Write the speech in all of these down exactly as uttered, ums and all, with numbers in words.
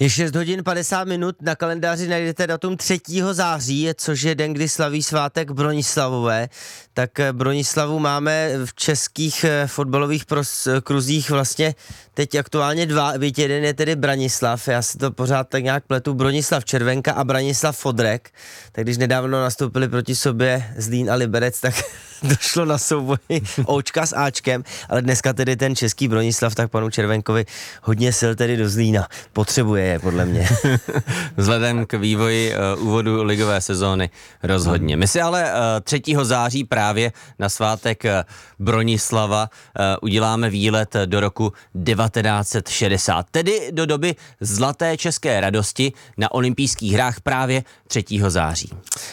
Je šest hodin padesát minut, na kalendáři najdete datum třetího září, což je den, kdy slaví svátek Bronislavové. Tak Bronislavu máme v českých fotbalových pros- kruzích vlastně teď aktuálně dva, byť jeden je tedy Branislav, já si to pořád tak nějak pletu, Bronislav Červenka a Branislav Fodrek. Tak když nedávno nastoupili proti sobě Zlín a Liberec, tak došlo na souboj Očka s Áčkem, ale dneska tedy ten český Bronislav tak panu Červenkovi hodně sil tedy do Zlína. Potřebuje je, podle mě. Vzhledem k vývoji uh, úvodu ligové sezóny rozhodně. My si ale uh, třetího září právě na svátek uh, Bronislava uh, uděláme výlet do roku devatenáct set šedesát, tedy do doby zlaté české radosti na olympijských hrách právě třetího září.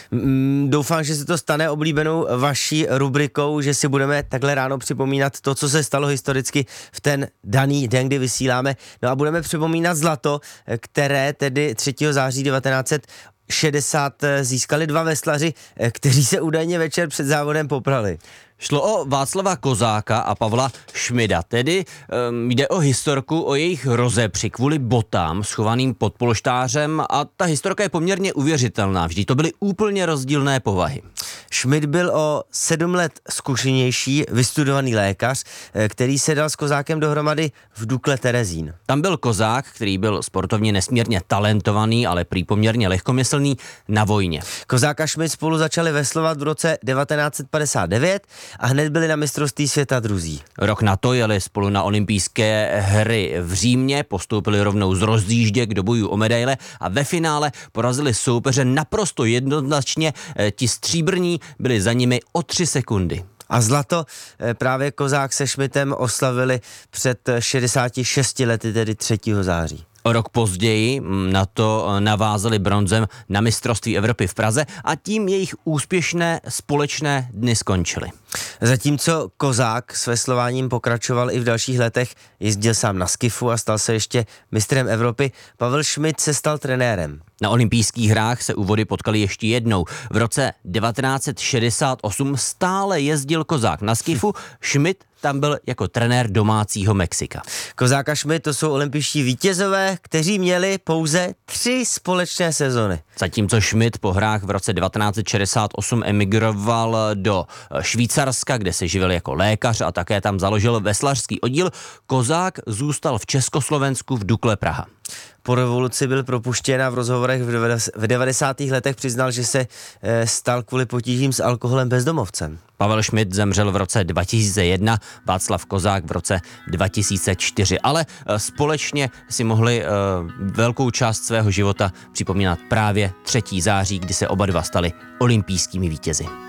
Mm, doufám, že se to stane oblíbenou vaší rubrikou, že si budeme takhle ráno připomínat to, co se stalo historicky v ten daný den, kdy vysíláme. No a budeme připomínat zlato, které tedy třetího září devatenáct set šedesát získali dva veslaři, kteří se údajně večer před závodem poprali. Šlo o Václava Kozáka a Pavla Šmida, tedy um, jde o historku o jejich rozepři kvůli botám schovaným pod polštářem a ta historka je poměrně uvěřitelná, vždy to byly úplně rozdílné povahy. Šmid byl o sedm let zkušenější, vystudovaný lékař, který se dal s Kozákem dohromady v Dukle Terezín. Tam byl Kozák, který byl sportovně nesmírně talentovaný, ale prý poměrně lehkomyslný na vojně. Kozák a Šmid spolu začali veslovat v roce devatenáct set padesát devět a hned byli na mistrovství světa druzí. Rok na to jeli spolu na olympijské hry v Římě, postoupili rovnou z rozdížděk do bojů o medaile a ve finále porazili soupeře naprosto jednoznačně, ti stříbrní byli za nimi o tři sekundy. A zlato právě Kozák se Šmidtem oslavili před šedesáti šesti lety, tedy třetího září. O rok později na to navázali bronzem na mistrovství Evropy v Praze a tím jejich úspěšné společné dny skončily. Zatímco Kozák s veslováním pokračoval i v dalších letech, jezdil sám na skifu a stal se ještě mistrem Evropy, Pavel Šmid se stal trenérem. Na olympijských hrách se úvody potkali ještě jednou. V roce devatenáct set šedesát osm stále jezdil Kozák na skifu, Šmid tam byl jako trenér domácího Mexika. Kozák a Šmid to jsou olympijští vítězové, kteří měli pouze tři společné sezony. Zatímco Šmid po hrách v roce devatenáct set šedesát osm emigroval do Švýcarska, kde se živil jako lékař a také tam založil veslařský oddíl, Kozák zůstal v Československu v Dukle Praha. Po revoluci byl propuštěn a v rozhovorech v devadesátých letech přiznal, že se stal kvůli potížím s alkoholem bezdomovcem. Pavel Šmid zemřel v roce dva tisíce jedna, Václav Kozák v roce dva tisíce čtyři, ale společně si mohli velkou část svého života připomínat právě třetího září, kdy se oba dva stali olympijskými vítězi.